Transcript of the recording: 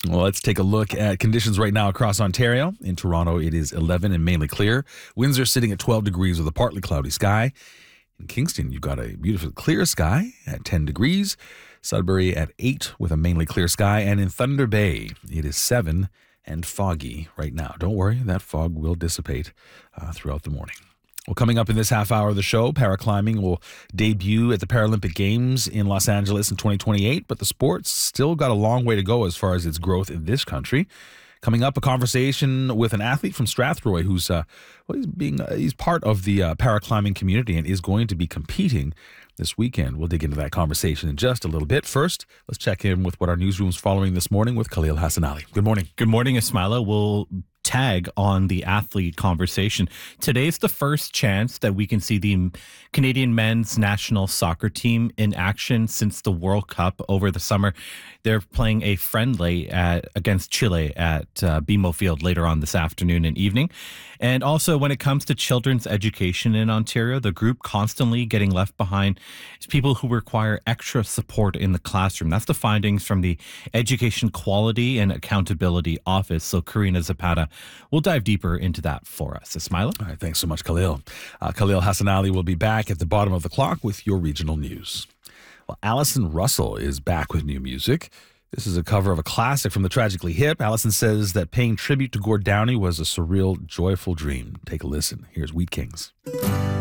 Well, let's take a look at conditions right now across Ontario. In Toronto, it is 11 and mainly clear. Winds are sitting at 12 degrees with a partly cloudy sky. In Kingston, you've got a beautiful clear sky at 10 degrees. Sudbury at 8 with a mainly clear sky. And in Thunder Bay, it is 7 and foggy right now. Don't worry, that fog will dissipate throughout the morning. Well, coming up in this half hour of the show, paraclimbing will debut at the Paralympic Games in Los Angeles in 2028, but the sport's still got a long way to go as far as its growth in this country. Coming up, a conversation with an athlete from Strathroy who's he's part of the paraclimbing community and is going to be competing this weekend. We'll dig into that conversation in just a little bit. First, let's check in with what our newsroom's following this morning with Khalil Hassanali. Good morning. Good morning, Ismaila. We'll tag on the athlete conversation. Today's the first chance that we can see the Canadian men's national soccer team in action since the World Cup over the summer. They're playing a friendly against Chile at BMO Field later on this afternoon and evening. And also, when it comes to children's education in Ontario, the group constantly getting left behind is people who require extra support in the classroom. That's the findings from the Education Quality and Accountability Office. So Karina Zapata will dive deeper into that for us. Ismaila? All right, thanks so much, Khalil. Khalil Hassanali will be back at the bottom of the clock with your regional news. Well, Alison Russell is back with new music. This is a cover of a classic from the Tragically Hip. Alison says that paying tribute to Gord Downie was a surreal, joyful dream. Take a listen. Here's Wheat Kings.